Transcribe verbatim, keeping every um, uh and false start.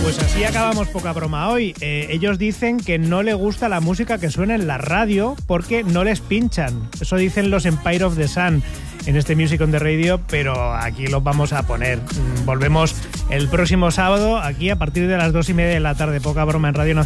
Pues así acabamos Poca Broma hoy. Eh, ellos dicen que no les gusta la música que suena en la radio porque no les pinchan. Eso dicen los Empire of the Sun en este Music on the Radio, pero aquí los vamos a poner. Volvemos el próximo sábado aquí a partir de las dos y media de la tarde. Poca Broma en Radio Nacional.